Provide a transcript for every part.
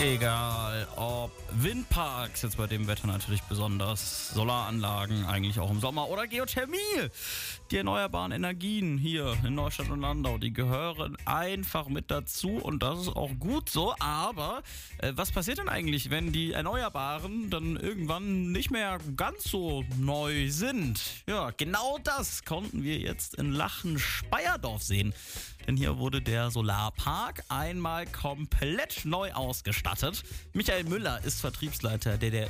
Egal ob Windparks, jetzt bei dem Wetter natürlich besonders, Solaranlagen eigentlich auch im Sommer oder Geothermie. Die erneuerbaren Energien hier in Neustadt und Landau, die gehören einfach mit dazu und das ist auch gut so. Aber was passiert denn eigentlich, wenn die Erneuerbaren dann irgendwann nicht mehr ganz so neu sind? Ja, genau das konnten wir jetzt in Lachen-Speyerdorf sehen. Denn hier wurde der Solarpark einmal komplett neu ausgestattet. Michael Müller ist Vertriebsleiter der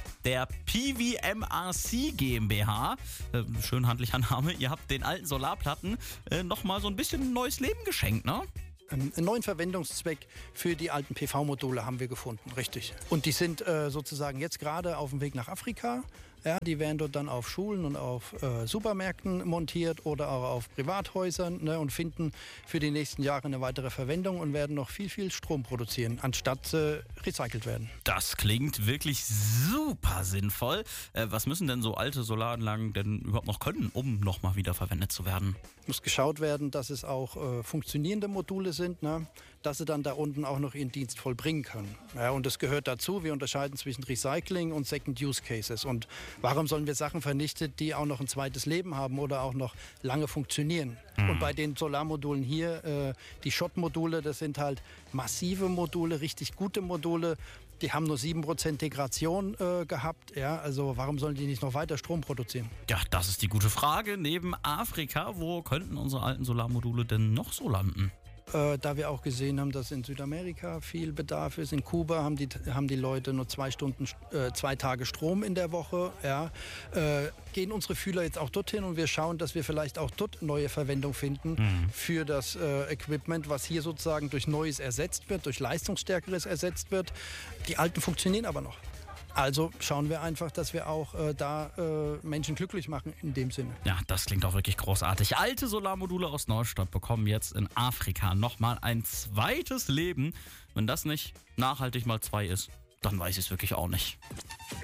PVMRC GmbH. Schön handlicher Name. Ihr habt den alten Solarplatten nochmal so ein bisschen neues Leben geschenkt, ne? Einen neuen Verwendungszweck für die alten PV-Module haben wir gefunden, richtig. Und die sind sozusagen jetzt gerade auf dem Weg nach Afrika. Ja, die werden dort dann auf Schulen und auf Supermärkten montiert oder auch auf Privathäusern, ne, und finden für die nächsten Jahre eine weitere Verwendung und werden noch viel Strom produzieren, anstatt recycelt werden. Das klingt wirklich super sinnvoll. Was müssen denn so alte Solaranlagen denn überhaupt noch können, um nochmal wieder verwendet zu werden? Muss geschaut werden, dass es auch funktionierende Module sind, ne, dass sie dann da unten auch noch ihren Dienst vollbringen können. Ja, und das gehört dazu. Wir unterscheiden zwischen Recycling und Second Use Cases. Und warum sollen wir Sachen vernichten, die auch noch ein zweites Leben haben oder auch noch lange funktionieren? Und bei den Solarmodulen hier, die Schott-Module, das sind halt massive Module, richtig gute Module. Die haben nur 7% Degradation gehabt. Ja, also warum sollen die nicht noch weiter Strom produzieren? Ja, das ist die gute Frage. Neben Afrika, wo könnten unsere alten Solarmodule denn noch so landen? Da wir auch gesehen haben, dass in Südamerika viel Bedarf ist. In Kuba haben die Leute nur 2 Tage Strom in der Woche. Ja. Gehen unsere Fühler jetzt auch dorthin und wir schauen, dass wir vielleicht auch dort neue Verwendung finden für das Equipment, was hier sozusagen durch Neues ersetzt wird, durch Leistungsstärkeres ersetzt wird. Die alten funktionieren aber noch. Also schauen wir einfach, dass wir auch Menschen glücklich machen in dem Sinne. Ja, das klingt auch wirklich großartig. Alte Solarmodule aus Neustadt bekommen jetzt in Afrika nochmal ein zweites Leben. Wenn das nicht nachhaltig mal 2 ist, dann weiß ich es wirklich auch nicht.